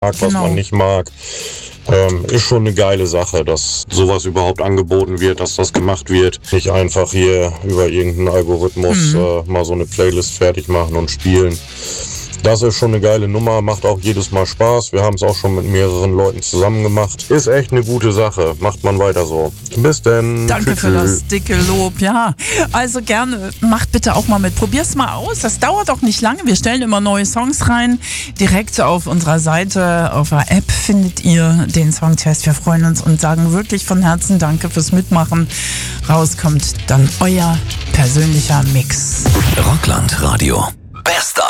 was man nicht mag. Ist schon eine geile Sache, dass sowas überhaupt angeboten wird, dass das gemacht wird. Nicht einfach hier über irgendeinen Algorithmus mal so eine Playlist fertig machen und spielen. Das ist schon eine geile Nummer, macht auch jedes Mal Spaß. Wir haben es auch schon mit mehreren Leuten zusammen gemacht. Ist echt eine gute Sache, macht man weiter so. Bis denn. Danke für das dicke Lob, ja. Also gerne, macht bitte auch mal mit. Probier's mal aus, das dauert auch nicht lange. Wir stellen immer neue Songs rein. Direkt auf unserer Seite, auf der App findet ihr den Songtest. Wir freuen uns und sagen wirklich von Herzen Danke fürs Mitmachen. Rauskommt dann euer persönlicher Mix. Rockland Radio. Best of.